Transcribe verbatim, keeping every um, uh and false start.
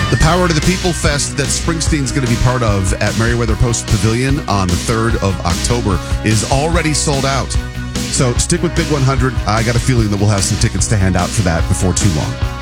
The Power to the People Fest that Springsteen's going to be part of at Meriwether Post Pavilion on the third of October is already sold out. So stick with Big one hundred. I got a feeling that we'll have some tickets to hand out for that before too long.